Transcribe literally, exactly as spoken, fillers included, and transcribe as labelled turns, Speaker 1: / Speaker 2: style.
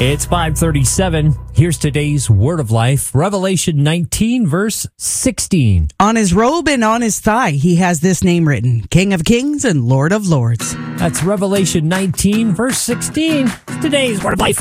Speaker 1: It's five thirty-seven. Here's today's Word of Life, Revelation nineteen, verse sixteen.
Speaker 2: On his robe and on his thigh, he has this name written, King of Kings and Lord of Lords.
Speaker 1: That's Revelation nineteen, verse sixteen. Today's Word of Life.